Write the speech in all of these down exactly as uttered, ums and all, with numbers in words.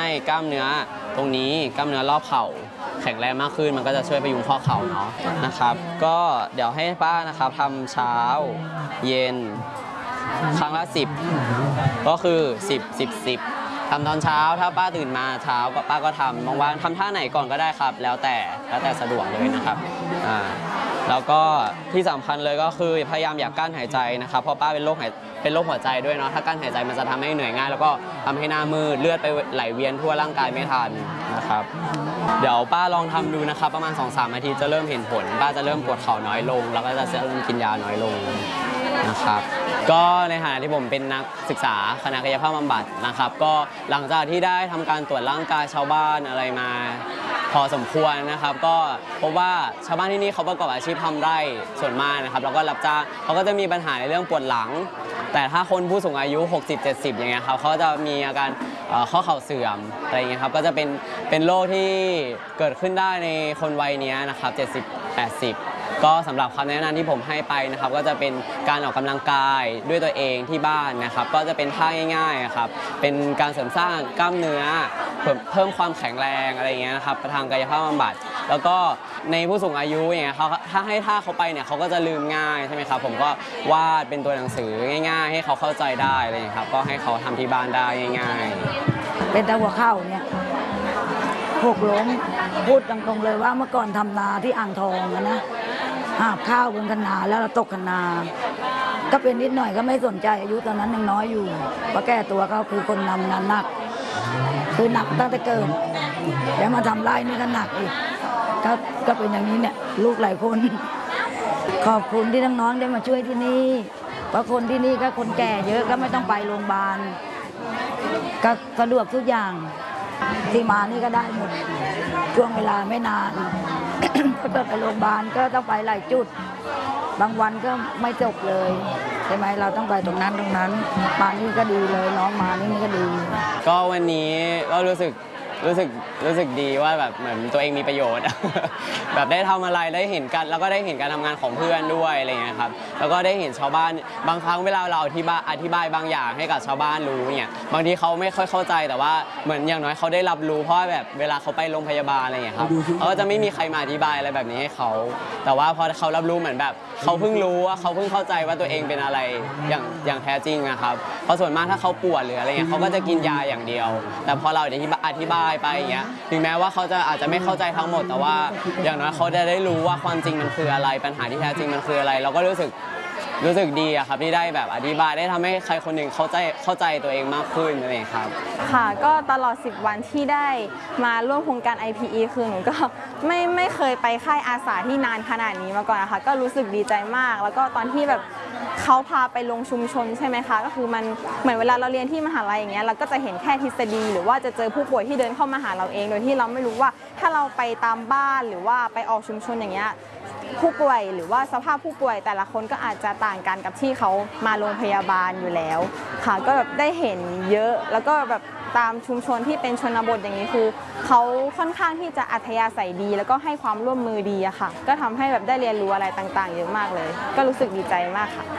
ให้กล้ามเนื้อตรงนี้กล้ามเนื้อรอบเข่าแข็งแรงมากขึ้นมันก็จะช่วยพยุงข้อเข่าเนาะนะครับก็เดี๋ยวให้ป้านะครับทำเช้าเย็นครั้งละสิบก็คือสิบ สิบ สิบทำตอนเช้าถ้าป้าตื่นมาเช้าก็ป้าก็ทำบางวันทำท่าไหนก่อนก็ได้ครับแล้วแต่แล้วแต่สะดวกเลยนะครับอ่าแล้วก็ที่สำคัญเลยก็คือพยายามอย่ากั้นหายใจนะครับเพราะป้าเป็นโรคหายเป็นโรคหัวใจด้วยเนาะถ้ากั้นหายใจมันจะทำให้เหนื่อยง่ายแล้วก็ทำให้หน้ามืดเลือดไปไหลเวียนทั่วร่างกายไม่ทันนะครับเดี๋ยวป้าลองทำดูนะครับประมาณ สองถึงสาม นาทีจะเริ่มเห็นผลป้าจะเริ่มปวดเข่าน้อยลงแล้วก็จะเริ่มกินยาน้อยลงนะครับก็ในฐานะที่ผมเป็นนักศึกษาคณะกายภาพบำบัดนะครับก็หลังจากที่ได้ทำการตรวจร่างกายชาวบ้านอะไรมาพอสมควรนะครับก็พบว่าชาวบ้านที่นี่เขาประกอบอาชีพทำไร่ส่วนมากนะครับแล้วก็รับจ้างเขาก็จะมีปัญหาในเรื่องปวดหลังแต่ถ้าคนผู้สูงอายุ หกสิบ เจ็ดสิบ อย่างเงี้ยครับเขาจะมีอาการข้อเข่าเสื่อมอะไรอย่างเงี้ยครับก็จะเป็นเป็นโรคที่เกิดขึ้นได้ในคนวัยนี้นะครับเจ็ดสิบ แปดสิบก็สำหรับคำแนะนำที่ผมให้ไปนะครับก็จะเป็นการออกกำลังกายด้วยตัวเองที่บ้านนะครับก็จะเป็นท่าง่ายๆครับเป็นการเสริมสร้างกล้ามเนื้อเพิ่มเพิ่มความแข็งแรงอะไรอย่างเงี้ยนะครับทางกายภาพบำบัดแล้วก็ในผู้สูงอายุอย่างเงี้ยเขาถ้าให้ท่าเขาไปเนี่ยเขาก็จะลืมง่ายใช่ไหมครับผมก็วาดเป็นตัวหนังสือง่ายๆให้เขาเข้าใจได้อะไรอย่างเงี้ยครับก็ให้เขาทำที่บ้านได้ง่ายๆเป็นตะหัวเข่าเนี่ยหกล้มพูดตรงๆเลยว่าเมื่อก่อนทำนาที่อ่างทองนะหาบข้าวบนคันนาแล้วเราตกคันนาก็เป็นนิดหน่อยก็ไม่สนใจอายุตอนนั้นยังน้อยอยู่พอแก้ตัวเขาคือคนนำงานหนักคือหนักตั้งแต่เกิดแล้วมาทำไร่นี่ก็หนักอีกก็ก็เป็นอย่างนี้เนี่ยลูกหลายคนขอบคุณที่น้องๆได้มาช่วยที่นี่เพราะคนที่นี่ก็คนแก่เยอะก็ไม่ต้องไปโรงพยาบาลก็สะดวกทุกอย่างที่มานี่ก็ได้หมดช่วงเวลาไม่นานก็ต้องไปโรงพยาบาลก็ต้องไปหลายจุดบางวันก็ไม่จบเลยใช่ไหมเราต้องไปตรงนั้นตรงนั้นมานี่ก็ดีเลยน้องมานี่ก็ดีก็วันนี้ก็รู้สึกรู้สึกรู้สึกดีว่าแบบเหมือนตัวเองมีประโยชน์ แบบได้ทำอะไรได้เห็นกันแล้วก็ได้เห็นการทำงานของเพื่อนด้วยอะไรเงี้ยครับแล้วก็ได้เห็นชาวบ้านบางครั้งเวลาเราอธิบายอธิบายบางอย่างให้กับชาวบ้านรู้เนี่ยบางทีเขาไม่ค่อยเข้าใจแต่ว่าเหมือนอย่างน้อยเขาได้รับรู้เพราะแบบเวลาเขาไปโรงพยาบาลอะไรเงี้ยครับเขาก็จะไม่มีใครมาอธิบายอะไรแบบนี้ให้เขาแต่ว่าพอเขารับรู้เหมือนแบบเขาเพิ่งรู้ว่าเขาเพิ่งเข้าใจว่าตัวเองเป็นอะไรอย่างอย่างแท้จริงนะครับเพราะส่วนมากถ้าเขาปวดหรืออะไรเงี้ยเขาก็จะกินยาอย่างเดียวแต่พอเราอธิบายไปอย่างเงี้ยถึงแม้ว่าเขาจะอาจจะไม่เข้าใจทั้งหมดแต่ว่าอย่างน้อยเขาจะได้รู้ว่าความจริงมันคืออะไรปัญหาที่แท้จริงมันคืออะไรเราก็รู้สึกรู้สึกดีอะครับที่ได้แบบอธิบายได้ทำให้ใครคนหนึ่งเข้าใจเข้าใจตัวเองมากขึ้นอะไรครับค่ะก็ตลอดสิบวันที่ได้มาร่วมโครงการ ไอ พี อี คือหนูก็ไม่ไม่เคยไปค่ายอาสาที่นานขนาดนี้มาก่อนนะคะก็รู้สึกดีใจมากแล้วก็ตอนที่แบบเขาพาไปลงชุมชนใช่ไหมคะก็คือมันเหมือนเวลาเราเรียนที่มหาลัยอย่างเงี้ยเราก็จะเห็นแค่ทฤษฎีหรือว่าจะเจอผู้ป่วยที่เดินเข้ามาหาเราเองโดยที่เราไม่รู้ว่าถ้าเราไปตามบ้านหรือว่าไปออกชุมชนอย่างเงี้ยผู้ป่วยหรือว่าสภาพผู้ป่วยแต่ละคนก็อาจจะต่างกันกับที่เขามาโรงพยาบาลอยู่แล้วค่ะก็แบบได้เห็นเยอะแล้วก็แบบตามชุมชนที่เป็นชนบทอย่างนี้คือเขาค่อนข้างที่จะอัธยาศัยดีแล้วก็ให้ความร่วมมือดีอะค่ะก็ทำให้แบบได้เรียนรู้อะไรต่างๆเยอะมากเลยก็รู้สึกดีใจมากค่ะ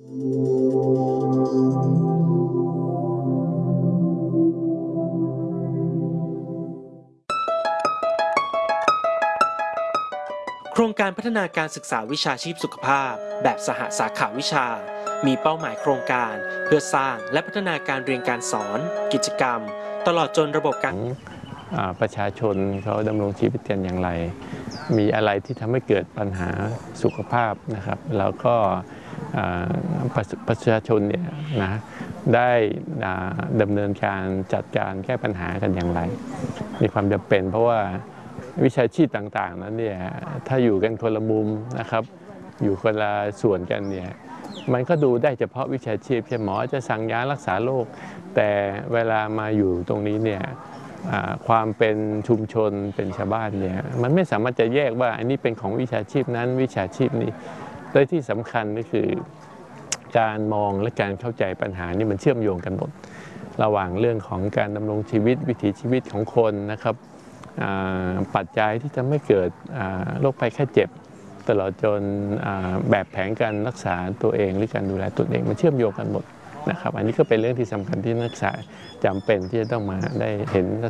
โครงการพัฒนาการศึกษาวิชาชีพสุขภาพแบบสหสาขาวิชามีเป้าหมายโครงการเพื่อสร้างและพัฒนาการเรียนการสอนกิจกรรมตลอดจนระบบการประชาชนเขาดำรงชีวิตกันอย่างไรมีอะไรที่ทำให้เกิดปัญหาสุขภาพนะครับแล้วก็ประชาชนเนี่ยนะได้ดำเนินการจัดการแก้ปัญหากันอย่างไรมีความจำเป็นเพราะว่าวิชาชีพต่างๆนั้นเนี่ยถ้าอยู่กันคนละมุมนะครับอยู่คนละส่วนกันเนี่ยมันก็ดูได้เฉพาะวิชาชีพใช่หมอจะสั่งยารักษาโรคแต่เวลามาอยู่ตรงนี้เนี่ยความเป็นชุมชนเป็นชาวบ้านเนี่ยมันไม่สามารถจะแยกว่าอันนี้เป็นของวิชาชีพนั้นวิชาชีพนี้โดยที่สำคัญก็คือการมองและการเข้าใจปัญหานี่มันเชื่อมโยงกันหมดระหว่างเรื่องของการดำรงชีวิตวิถีชีวิตของคนนะครับปัจจัยที่ทำให้เกิดโรคภัยไข้เจ็บตลอดจนแบบแผนการรักษาตัวเองหรือการดูแลตัวเองมันเชื่อมโยงกันหมดนะครับอันนี้ก็เป็นเรื่องที่สำคัญที่นักศึกษาจำเป็นที่จะต้องมาได้เห็นและ